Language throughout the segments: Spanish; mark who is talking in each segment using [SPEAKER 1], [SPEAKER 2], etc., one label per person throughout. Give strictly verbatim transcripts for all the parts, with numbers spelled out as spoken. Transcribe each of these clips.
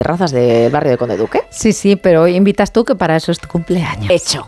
[SPEAKER 1] terrazas del barrio de Conde Duque.
[SPEAKER 2] Sí, sí, pero hoy invitas tú, que para eso es tu cumpleaños.
[SPEAKER 1] Hecho.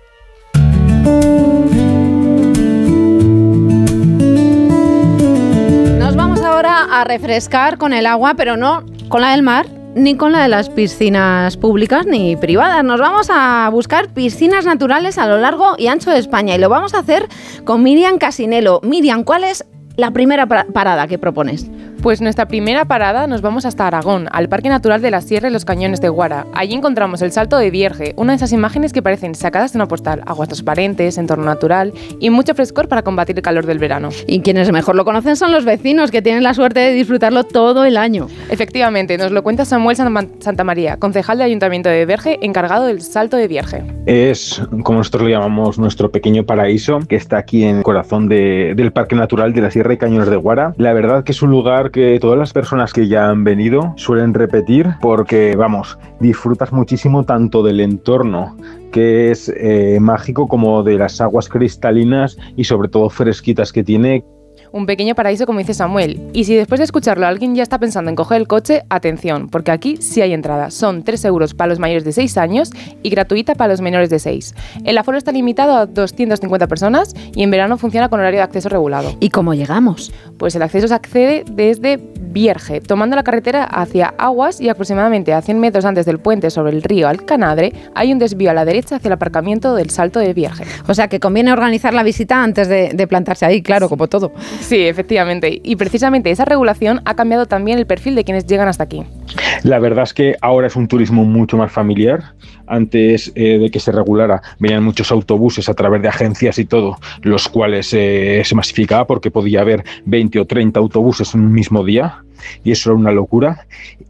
[SPEAKER 2] Nos vamos ahora a refrescar con el agua, pero no con la del mar, ni con la de las piscinas públicas ni privadas. Nos vamos a buscar piscinas naturales a lo largo y ancho de España y lo vamos a hacer con Miriam Casinello. Miriam, ¿cuál es la primera parada que propones?
[SPEAKER 3] Pues nuestra primera parada nos vamos hasta Aragón, al Parque Natural de la Sierra y los Cañones de Guara. Allí encontramos el Salto de Vierge, una de esas imágenes que parecen sacadas de una postal. Aguas transparentes, entorno natural y mucho frescor para combatir el calor del verano.
[SPEAKER 2] Y quienes mejor lo conocen son los vecinos, que tienen la suerte de disfrutarlo todo el año.
[SPEAKER 3] Efectivamente, nos lo cuenta Samuel Santamaría, concejal del Ayuntamiento de Verge, encargado del Salto de Vierge.
[SPEAKER 4] Es, como nosotros lo llamamos, nuestro pequeño paraíso, que está aquí en el corazón de, del Parque Natural de la Sierra y Cañones de Guara. La verdad que es un lugar que todas las personas que ya han venido suelen repetir porque, vamos, disfrutas muchísimo tanto del entorno, que es eh, mágico, como de las aguas cristalinas y sobre todo fresquitas que tiene.
[SPEAKER 3] Un pequeño paraíso, como dice Samuel. Y si después de escucharlo alguien ya está pensando en coger el coche, atención, porque aquí sí hay entrada. Son tres euros para los mayores de seis años y gratuita para los menores de seis. El aforo está limitado a doscientas cincuenta personas y en verano funciona con horario de acceso regulado.
[SPEAKER 2] ¿Y cómo llegamos?
[SPEAKER 3] Pues el acceso se accede desde Vierge, tomando la carretera hacia Aguas, y aproximadamente a cien metros antes del puente sobre el río Alcanadre hay un desvío a la derecha hacia el aparcamiento del Salto de Vierge.
[SPEAKER 2] O sea que conviene organizar la visita antes de, de plantarse ahí, claro, como todo.
[SPEAKER 3] Sí, efectivamente. Y precisamente esa regulación ha cambiado también el perfil de quienes llegan hasta aquí.
[SPEAKER 4] La verdad es que ahora es un turismo mucho más familiar. Antes eh, de que se regulara, venían muchos autobuses a través de agencias y todo, los cuales eh, se masificaba porque podía haber veinte o treinta autobuses en un mismo día. Y eso era una locura.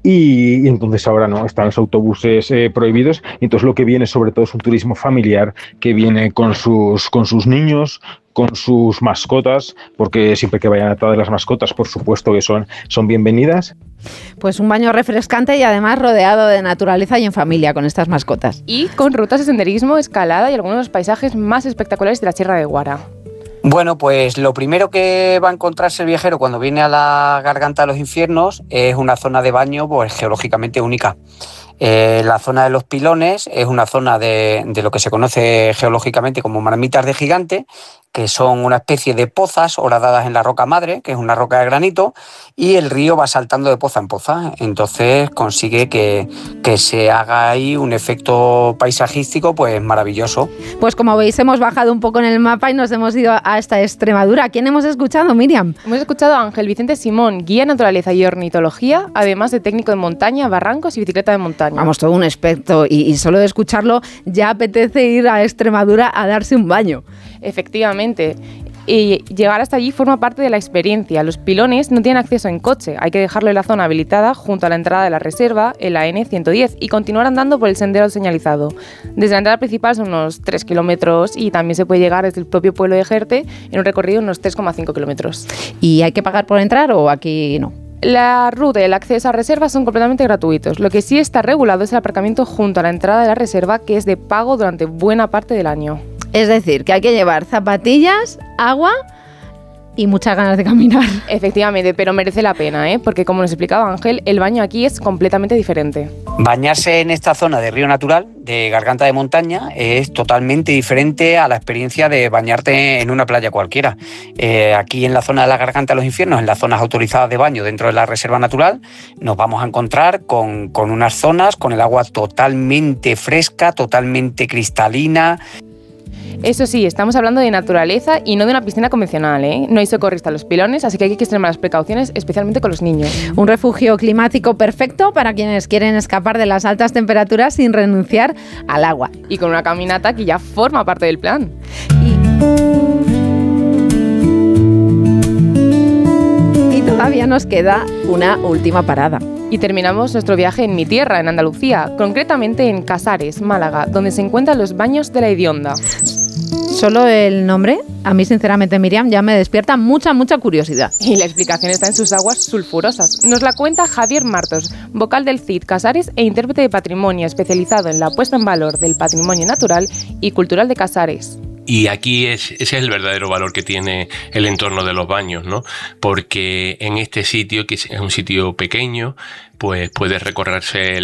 [SPEAKER 4] Y, y entonces ahora no, están los autobuses eh, prohibidos. Y entonces lo que viene sobre todo es un turismo familiar que viene con sus, con sus niños, con sus mascotas, porque siempre que vayan atadas las mascotas, por supuesto que son, son bienvenidas.
[SPEAKER 2] Pues un baño refrescante y además rodeado de naturaleza y en familia con estas mascotas.
[SPEAKER 3] Y con rutas de senderismo, escalada y algunos de los paisajes más espectaculares de la Sierra de Guara.
[SPEAKER 5] Bueno, pues lo primero que va a encontrarse el viajero cuando viene a la Garganta de los Infiernos es una zona de baño pues geológicamente única. Eh, la zona de los Pilones es una zona de, de lo que se conoce geológicamente como marmitas de gigante, que son una especie de pozas horadadas en la roca madre, que es una roca de granito, y el río va saltando de poza en poza. Entonces consigue que, que se haga ahí un efecto paisajístico pues maravilloso.
[SPEAKER 2] Pues como veis, hemos bajado un poco en el mapa y nos hemos ido hasta Extremadura. ¿A quién hemos escuchado, Miriam?
[SPEAKER 3] Hemos escuchado a Ángel Vicente Simón, guía de naturaleza y ornitología, además de técnico de montaña, barrancos y bicicleta de montaña.
[SPEAKER 2] Vamos, todo un experto, y, y solo de escucharlo ya apetece ir a Extremadura a darse un baño.
[SPEAKER 3] Efectivamente. Y llegar hasta allí forma parte de la experiencia. Los Pilones no tienen acceso en coche, hay que dejarlo en la zona habilitada junto a la entrada de la reserva, en la ene ciento diez, y continuar andando por el sendero señalizado. Desde la entrada principal son unos tres kilómetros y también se puede llegar desde el propio pueblo de Jerte en un recorrido de unos tres coma cinco kilómetros.
[SPEAKER 2] ¿Y hay que pagar por entrar o aquí no?
[SPEAKER 3] La ruta y el acceso a reservas son completamente gratuitos. Lo que sí está regulado es el aparcamiento junto a la entrada de la reserva, que es de pago durante buena parte del año.
[SPEAKER 2] Es decir, que hay que llevar zapatillas, agua y muchas ganas de caminar.
[SPEAKER 3] Efectivamente, pero merece la pena, ¿eh? Porque como nos explicaba Ángel, el baño aquí es completamente diferente.
[SPEAKER 5] Bañarse en esta zona de río natural, de Garganta de Montaña, es totalmente diferente a la experiencia de bañarte en una playa cualquiera. Eh, aquí en la zona de la Garganta de los Infiernos, en las zonas autorizadas de baño dentro de la reserva natural, nos vamos a encontrar con, con unas zonas con el agua totalmente fresca, totalmente cristalina.
[SPEAKER 3] Eso sí, estamos hablando de naturaleza y no de una piscina convencional, ¿eh? No hay socorrista a los Pilones, así que hay que extremar las precauciones, especialmente con los niños.
[SPEAKER 2] Un refugio climático perfecto para quienes quieren escapar de las altas temperaturas sin renunciar al agua.
[SPEAKER 3] Y con una caminata que ya forma parte del plan.
[SPEAKER 2] Y, y todavía nos queda una última parada.
[SPEAKER 3] Y terminamos nuestro viaje en mi tierra, en Andalucía, concretamente en Casares, Málaga, donde se encuentran los baños de la Hedionda.
[SPEAKER 2] Solo el nombre, a mí sinceramente, Miriam, ya me despierta mucha, mucha curiosidad.
[SPEAKER 3] Y la explicación está en sus aguas sulfurosas. Nos la cuenta Javier Martos, vocal del C I D Casares e intérprete de patrimonio especializado en la puesta en valor del patrimonio natural y cultural de Casares.
[SPEAKER 6] Y aquí es, ese es el verdadero valor que tiene el entorno de los baños, ¿no? Porque en este sitio, que es un sitio pequeño, pues puede recorrerse